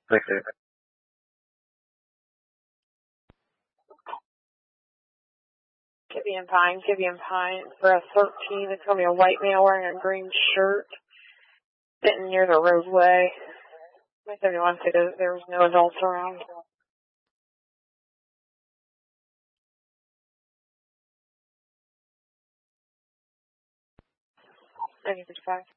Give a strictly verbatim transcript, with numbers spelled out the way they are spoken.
Thanks, Dave. Kibbe and Pine, Kibbe and Pine for a thirteen. It's going to be a white male wearing a green shirt sitting near the roadway. My seventy-one said there was no adults around. ninety fifty-five.